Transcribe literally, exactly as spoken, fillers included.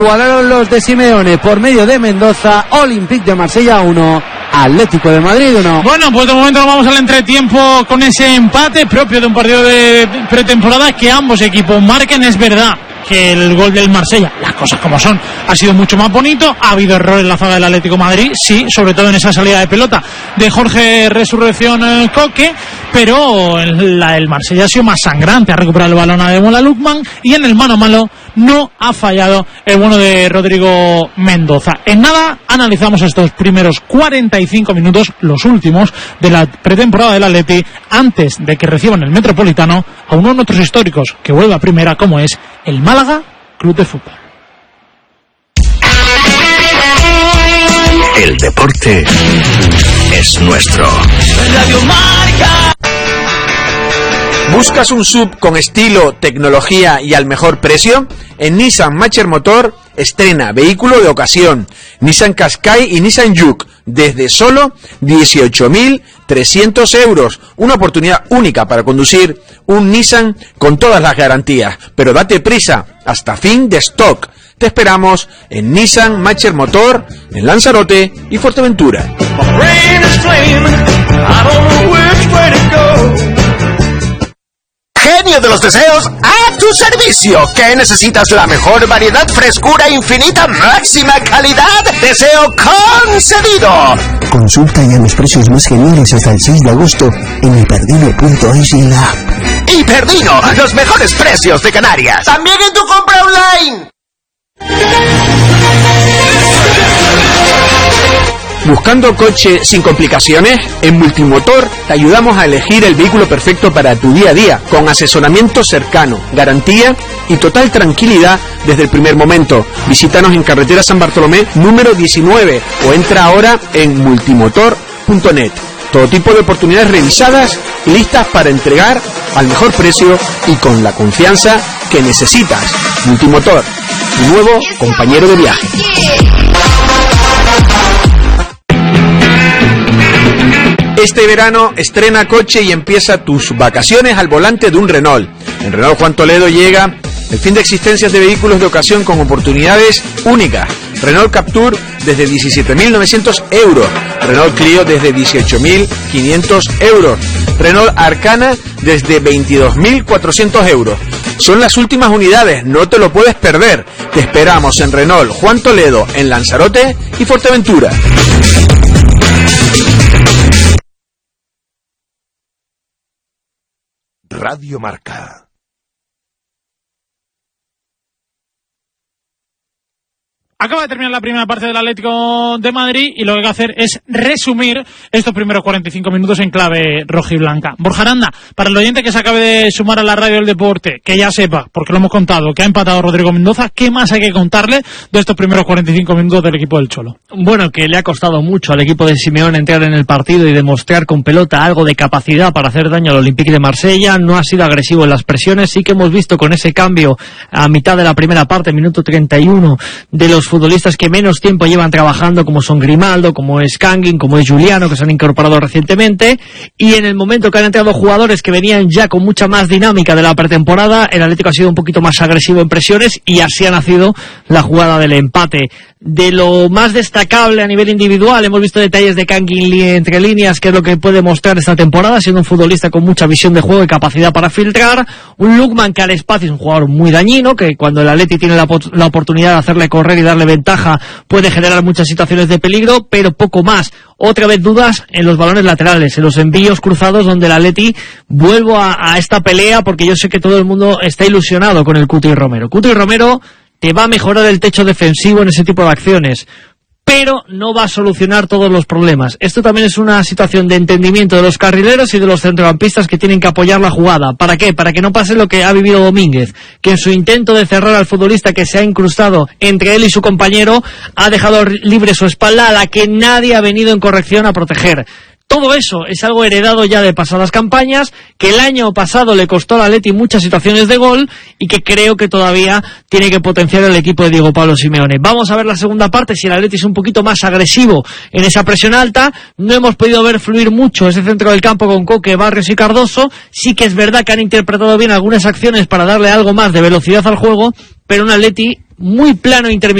Igualaron los de Simeone por medio de Mendoza. Olympique de Marsella uno, Atlético de Madrid uno. Bueno, pues de momento nos vamos al entretiempo con ese empate propio de un partido de pretemporada, que ambos equipos marquen. Es verdad que el gol del Marsella, las cosas como son, ha sido mucho más bonito. Ha habido error en la zaga del Atlético de Madrid, sí, sobre todo en esa salida de pelota de Jorge Resurrección eh, Coque, pero el, la, el Marsella ha sido más sangrante, ha recuperado el balón a Demola Lukman, y en el mano a mano no ha fallado el bueno de Rodrigo Mendoza. En nada analizamos estos primeros cuarenta y cinco minutos, los últimos de la pretemporada del Atleti, antes de que reciban el Metropolitano a uno de nuestros históricos que vuelve a primera, como es el Málaga Club de Fútbol. El deporte es nuestro. Radio Marca. ¿Buscas un sub con estilo, tecnología y al mejor precio? En Nissan Matcher Motor estrena vehículo de ocasión, Nissan Qashqai y Nissan Juke, desde solo dieciocho mil trescientos euros. Una oportunidad única para conducir un Nissan con todas las garantías. Pero date prisa, hasta fin de stock. Te esperamos en Nissan Matcher Motor, en Lanzarote y Fuerteventura. Genio de los deseos a tu servicio. ¿Qué necesitas? La mejor variedad, frescura infinita, máxima calidad. Deseo concedido. Consulta ya los precios más geniales hasta el seis de agosto en hiperdino punto es y la app. Hiperdino, los mejores precios de Canarias. También en tu compra online. ¿Buscando coche sin complicaciones? En Multimotor te ayudamos a elegir el vehículo perfecto para tu día a día, con asesoramiento cercano, garantía y total tranquilidad desde el primer momento. Visítanos en carretera San Bartolomé número diecinueve o entra ahora en multimotor punto net. Todo tipo de oportunidades revisadas y listas para entregar al mejor precio y con la confianza que necesitas. Multimotor, tu nuevo compañero de viaje. Este verano estrena coche y empieza tus vacaciones al volante de un Renault. En Renault Juan Toledo llega el fin de existencias de vehículos de ocasión con oportunidades únicas. Renault Captur desde diecisiete mil novecientos euros. Renault Clio desde dieciocho mil quinientos euros. Renault Arcana desde veintidós mil cuatrocientos euros. Son las últimas unidades, no te lo puedes perder. Te esperamos en Renault Juan Toledo, en Lanzarote y Fuerteventura. Radio Marca. Acaba de terminar la primera parte del Atlético de Madrid y lo que hay que hacer es resumir estos primeros cuarenta y cinco minutos en clave rojiblanca. Borja Aranda, para el oyente que se acabe de sumar a la radio del deporte, que ya sepa, porque lo hemos contado, que ha empatado Rodrigo Mendoza, ¿qué más hay que contarle de estos primeros cuarenta y cinco minutos del equipo del Cholo? Bueno, que le ha costado mucho al equipo de Simeone entrar en el partido y demostrar con pelota algo de capacidad para hacer daño al Olympique de Marsella. No ha sido agresivo en las presiones. Sí que hemos visto con ese cambio a mitad de la primera parte, minuto treinta y uno, de los futbolistas que menos tiempo llevan trabajando, como son Grimaldo, como es Kangin, como es Juliano, que se han incorporado recientemente, y en el momento que han entrado jugadores que venían ya con mucha más dinámica de la pretemporada, el Atlético ha sido un poquito más agresivo en presiones y así ha nacido la jugada del empate. De lo más destacable a nivel individual, hemos visto detalles de Kangin entre líneas, que es lo que puede mostrar esta temporada, siendo un futbolista con mucha visión de juego y capacidad para filtrar. Un Lukman que al espacio es un jugador muy dañino, que cuando el Atleti tiene la, la oportunidad de hacerle correr y darle ventaja puede generar muchas situaciones de peligro, pero poco más. Otra vez dudas en los balones laterales, en los envíos cruzados, donde el Atleti vuelvo a, a esta pelea, porque yo sé que todo el mundo está ilusionado con el Cuti Romero. Cuti Romero te va a mejorar el techo defensivo en ese tipo de acciones, pero no va a solucionar todos los problemas. Esto también es una situación de entendimiento de los carrileros y de los centrocampistas que tienen que apoyar la jugada. ¿Para qué? Para que no pase lo que ha vivido Domínguez, que en su intento de cerrar al futbolista que se ha incrustado entre él y su compañero, ha dejado libre su espalda, a la que nadie ha venido en corrección a proteger. Todo eso es algo heredado ya de pasadas campañas, que el año pasado le costó al Atleti muchas situaciones de gol y que creo que todavía tiene que potenciar el equipo de Diego Pablo Simeone. Vamos a ver la segunda parte, si el Atleti es un poquito más agresivo en esa presión alta. No hemos podido ver fluir mucho ese centro del campo con Coque, Barrios y Cardoso. Sí que es verdad que han interpretado bien algunas acciones para darle algo más de velocidad al juego, pero un Atleti muy plano e intermitente.